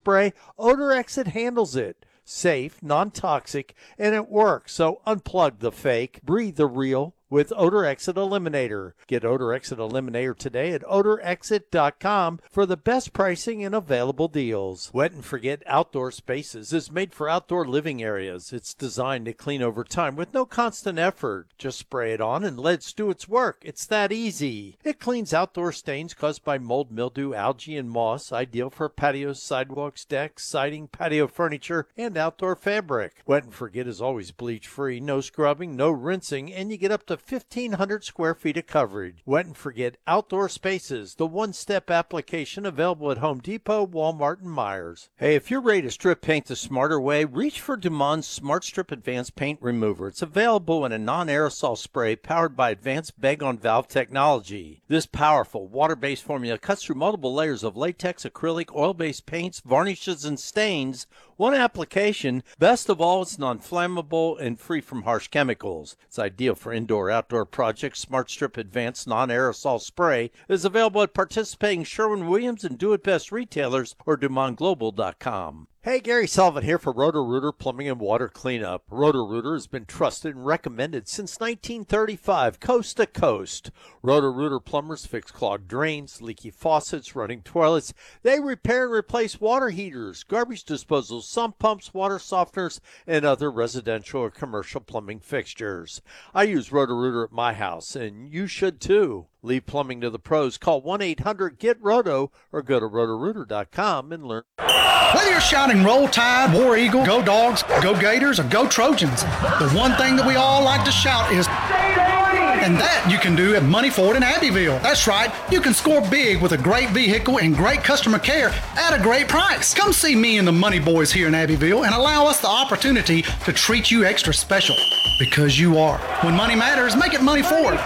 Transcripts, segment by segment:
spray, Odor Exit handles it. Safe, non-toxic, and it works. So unplug the fake, breathe the real with Odor Exit Eliminator. Get Odor Exit Eliminator today at odorexit.com for the best pricing and available deals. Wet and Forget Outdoor Spaces is made for outdoor living areas. It's designed to clean over time with no constant effort. Just spray it on and let it do its work. It's that easy. It cleans outdoor stains caused by mold, mildew, algae, and moss, ideal for patios, sidewalks, decks, siding, patio furniture, and outdoor fabric. Wet and Forget is always bleach-free, no scrubbing, no rinsing, and you get up to 1,500 square feet of coverage. Wet and Forget Outdoor Spaces, the one-step application available at Home Depot, Walmart, and Meijer. Hey, if you're ready to strip paint the smarter way, reach for Dumond's Smart Strip Advanced Paint Remover. It's available in a non-aerosol spray powered by advanced bag-on-valve technology. This powerful water-based formula cuts through multiple layers of latex, acrylic, oil-based paints, varnishes, and stains. One application. Best of all, it's non-flammable and free from harsh chemicals. It's ideal for indoor outdoor projects. Smart Strip Advanced Non-Aerosol Spray is available at participating Sherwin-Williams and Do It Best retailers or DumondGlobal.com. Hey, Gary Sullivan here for Roto-Rooter Plumbing and Water Cleanup. Roto-Rooter has been trusted and recommended since 1935, coast to coast. Roto-Rooter plumbers fix clogged drains, leaky faucets, running toilets. They repair and replace water heaters, garbage disposals, sump pumps, water softeners, and other residential or commercial plumbing fixtures. I use Roto-Rooter at my house, and you should too. Leave plumbing to the pros. Call 1-800-GET-ROTO or go to rotorooter.com and learn. Whether you're shouting Roll Tide, War Eagle, Go Dogs, Go Gators, or Go Trojans, the one thing that we all like to shout is, and that you can do at Money Ford in Abbeville. That's right, you can score big with a great vehicle and great customer care at a great price. Come see me and the Money Boys here in Abbeville and allow us the opportunity to treat you extra special, because you are. When money matters, make it Money Ford.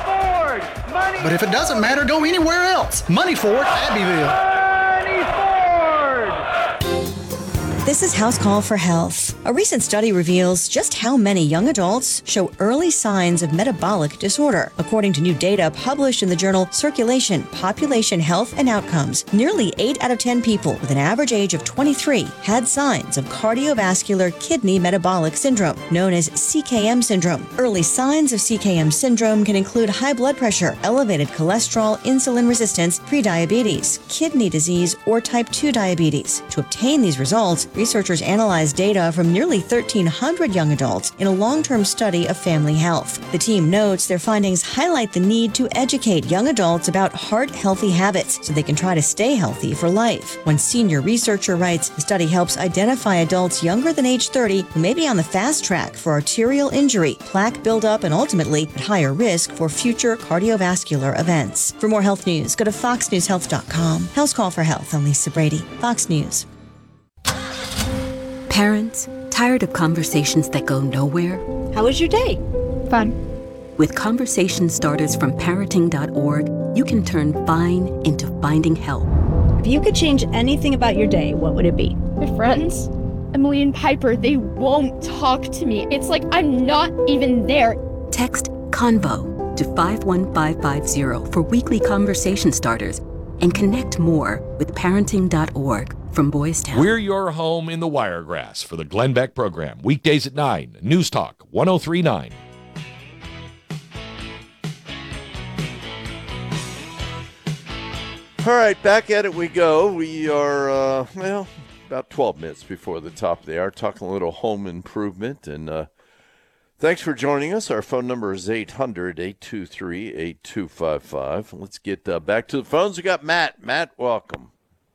But if it doesn't matter, go anywhere else. Money Ford, Abbeville. This is House Call for Health. A recent study reveals just how many young adults show early signs of metabolic disorder. According to new data published in the journal Circulation, Population Health and Outcomes, nearly 8 out of 10 people with an average age of 23 had signs of cardiovascular kidney metabolic syndrome, known as CKM syndrome. Early signs of CKM syndrome can include high blood pressure, elevated cholesterol, insulin resistance, prediabetes, kidney disease, or type 2 diabetes. To obtain these results, researchers analyzed data from nearly 1,300 young adults in a long-term study of family health. The team notes their findings highlight the need to educate young adults about heart-healthy habits so they can try to stay healthy for life. One senior researcher writes, the study helps identify adults younger than age 30 who may be on the fast track for arterial injury, plaque buildup, and ultimately at higher risk for future cardiovascular events. For more health news, go to foxnewshealth.com. House Call for Health. I'm Lisa Brady, Fox News. Parents, tired of conversations that go nowhere? How was your day? Fun. With conversation starters from parenting.org, you can turn fine into finding help. If you could change anything about your day, what would it be? My friends, Emily and Piper, they won't talk to me. It's like I'm not even there. Text CONVO to 51550 for weekly conversation starters and connect more with parenting.org. From Boys Town. We're your home in the Wiregrass for the Glenn Beck program. Weekdays at 9. News Talk 103.9. All right, back at it we go. We are, about 12 minutes before the top of the hour, talking a little home improvement. And thanks for joining us. Our phone number is 800-823-8255. Let's get back to the phones. We got Matt. Matt, welcome.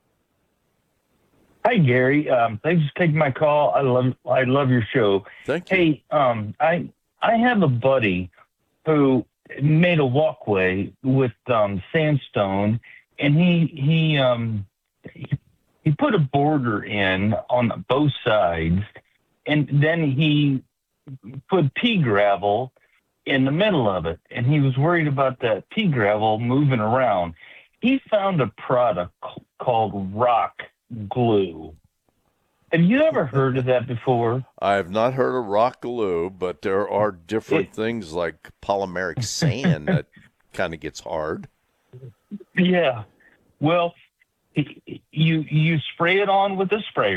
Hi, Gary. Thanks for taking my call. I love your show. Thank you. Hey, I have a buddy who made a walkway with sandstone, and he put a border in on both sides, and then he put pea gravel in the middle of it, and he was worried about that pea gravel moving around. He found a product called rock glue. Have you ever heard of that before? I have not heard of rock glue, but there are different things like polymeric sand that kind of gets hard. Yeah. Well, you spray it on with a sprayer.